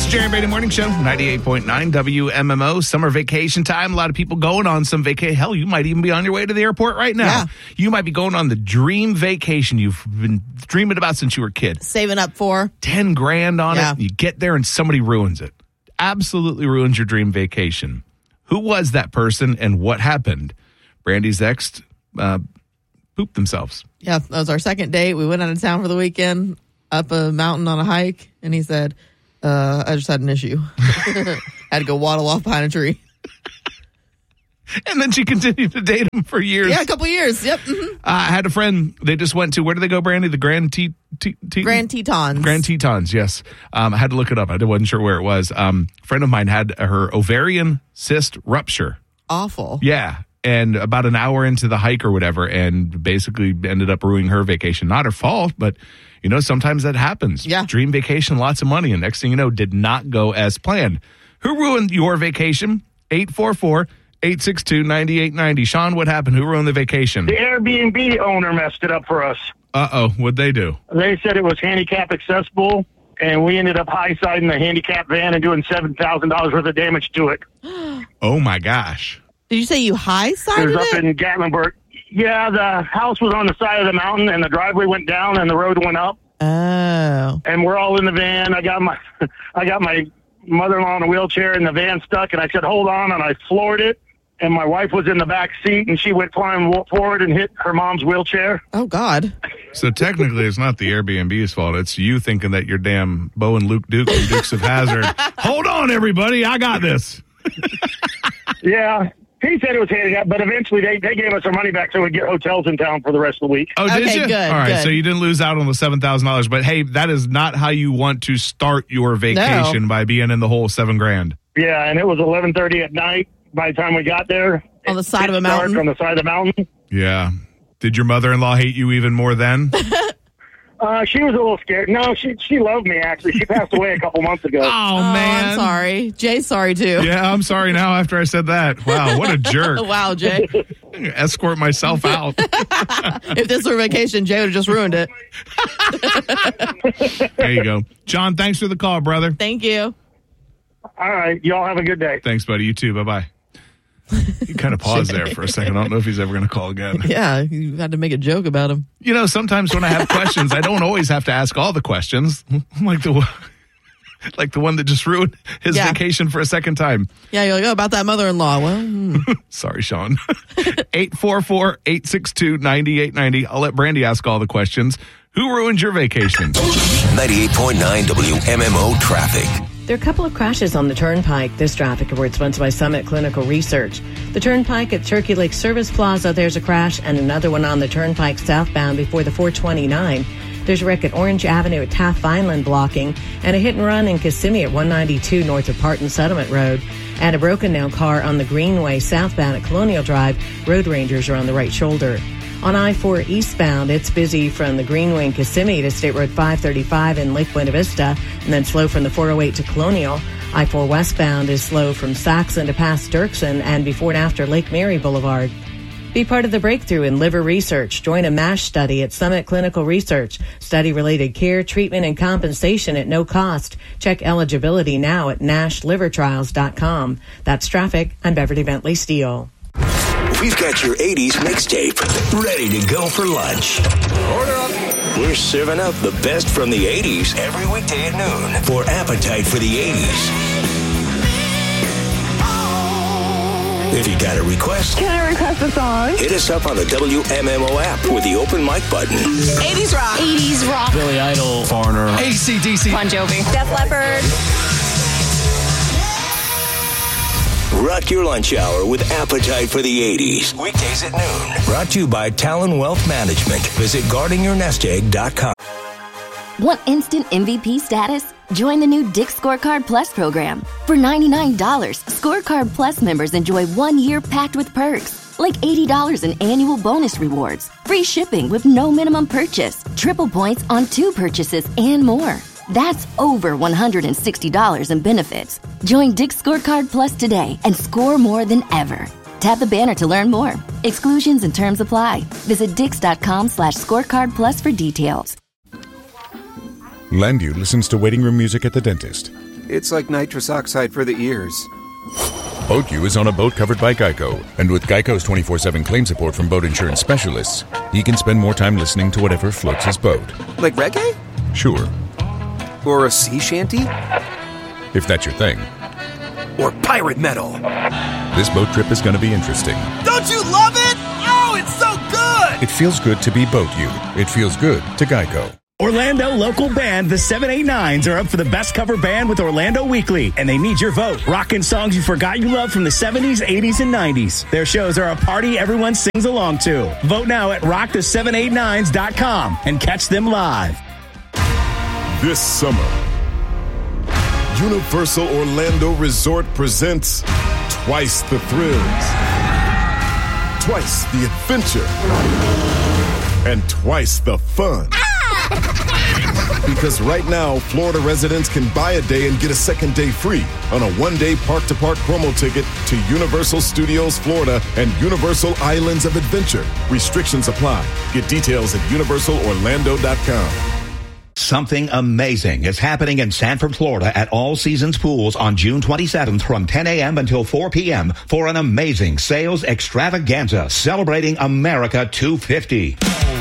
It's Jerry Brady Morning Show, 98.9 WMMO. Summer vacation time. A lot of people going on some vacation. Hell, you might even be on your way to the airport right now. Yeah. You might be going on the dream vacation you've been dreaming about since you were a kid. Saving up for 10 grand on Yeah. it. You get there and somebody ruins it. Absolutely ruins your dream vacation. Who was that person and what happened? Brandy's ex pooped themselves. Yeah, that was our second date. We went out of town for the weekend, up a mountain on a hike, and he said, I just had an issue. Had to go waddle off behind a tree. And then she continued to date him for years. Yeah, a couple years. Yep. Mm-hmm. I had a friend, they just went to, where did they go, Brandy? The Grand Grand Tetons. Grand Tetons, yes. I had to look it up. I wasn't sure where it was. A friend of mine had her ovarian cyst rupture. Awful. Yeah. And about an hour into the hike or whatever, and basically ended up ruining her vacation. Not her fault, but, you know, sometimes that happens. Yeah. Dream vacation, lots of money, and next thing you know, did not go as planned. Who ruined your vacation? 844-862-9890. Sean, what happened? Who ruined the vacation? The Airbnb owner messed it up for us. Uh-oh. What'd they do? They said it was handicap accessible, and we ended up high-siding the handicap van and doing $7,000 worth of damage to it. Oh, my gosh. Did you say you It high-sided was up it? in Gatlinburg. Yeah, the house was on the side of the mountain, and the driveway went down, and the road went up. Oh. And we're all in the van. I got my mother-in-law in a wheelchair, and the van stuck, and I said, hold on, and I floored it. And my wife was in the back seat, and she went flying forward and hit her mom's wheelchair. Oh, God. So technically, it's not the Airbnb's fault. It's you thinking that you're damn Bo and Luke Duke and Dukes of Hazzard. Hold on, everybody. I got this. Yeah. He said it was handicap, but eventually they gave us our money back so we'd get hotels in town for the rest of the week. Oh, did Okay, you? good, All right, good. so you didn't lose out on the $7,000. But, hey, that is not how you want to start your vacation, by being in the whole $7,000. Yeah, and it was 11:30 at night by the time we got there. On the side of a Pitch dark mountain? On the side of the mountain. Yeah. Did your mother-in-law hate you even more then? She was a little scared. No, she loved me, actually. She passed away a couple months ago. Oh, Oh, man. I'm sorry. Jay's sorry, too. Yeah, I'm sorry now after I said that. Wow, what a jerk. Wow, Jay. Escort myself out. If this were vacation, Jay would have just ruined it. There you go. John, thanks for the call, brother. Thank you. All right. Y'all have a good day. Thanks, buddy. You too. Bye-bye. You kind of paused there for a second. I don't know if he's ever going to call again. Yeah, you had to make a joke about him. You know, sometimes when I have questions, I don't always have to ask all the questions. Like the one that just ruined his Yeah. vacation for a second time. Yeah, you're like, oh, about that mother-in-law. Well, Sorry, Sean. 844-862-9890. I'll let Brandy ask all the questions. Who ruined your vacation? 98.9 WMMO traffic. There are a couple of crashes on the Turnpike. This traffic report sponsored by Summit Clinical Research. The Turnpike at Turkey Lake Service Plaza, there's a crash, and another one on the Turnpike southbound before the 429. There's a wreck at Orange Avenue at Taft Vineland blocking, and a hit and run in Kissimmee at 192 north of Parton Settlement Road, and a broken down car on the Greenway southbound at Colonial Drive. Road rangers are on the right shoulder. On I-4 eastbound, it's busy from the Greenway in Kissimmee to State Road 535 in Lake Buena Vista, and then slow from the 408 to Colonial. I-4 westbound is slow from Saxon to past Dirksen and before and after Lake Mary Boulevard. Be part of the breakthrough in liver research. Join a MASH study at Summit Clinical Research. Study-related care, treatment, and compensation at no cost. Check eligibility now at NASHlivertrials.com. That's traffic. I'm Beverly Bentley Steele. We've got your 80s mixtape ready to go for lunch. Order up. We're serving up the best from the 80s every weekday at noon for Appetite for the 80s. If you got a request, Can I request a song? hit us up on the WMMO app with the open mic button. 80s rock. 80s rock. Billy Idol, Foreigner, AC/DC, Bon Jovi. Def Leppard. Rock your lunch hour with Appetite for the 80s. Weekdays at noon. Brought to you by Talon Wealth Management. Visit guardingyournestegg.com. Want instant MVP status? Join the new Dick's Scorecard Plus program. For $99, Scorecard Plus members enjoy 1 year packed with perks, like $80 in annual bonus rewards, free shipping with no minimum purchase, triple points on 2 purchases, and more. That's over $160 in benefits. Join Dick's Scorecard Plus today and score more than ever. Tap the banner to learn more. Exclusions and terms apply. Visit Dix.com/scorecard plus for details. Lendu listens to waiting room music at the dentist. It's like nitrous oxide for the ears. Boat U is on a boat covered by Geico. And with Geico's 24/7 claim support from boat insurance specialists, he can spend more time listening to whatever floats his boat. Like reggae? Sure. Or a sea shanty? If that's your thing. Or pirate metal? This boat trip is going to be interesting. Don't you love it? Oh, it's so good! It feels good to be Boat U. It feels good to Geico. Orlando local band, the 789s, are up for the Best Cover Band with Orlando Weekly, and they need your vote. Rockin' songs you forgot you loved from the 70s, 80s, and 90s. Their shows are a party everyone sings along to. Vote now at rockthe789s.com and catch them live. This summer, Universal Orlando Resort presents Twice the Thrills, Twice the Adventure, and Twice the Fun. Because right now, Florida residents can buy a day and get a second day free on a one-day park-to-park promo ticket to Universal Studios Florida and Universal Islands of Adventure. Restrictions apply. Get details at universalorlando.com. Something amazing is happening in Sanford, Florida at All Seasons Pools on June 27th from 10 a.m. until 4 p.m. for an amazing sales extravaganza celebrating America 250.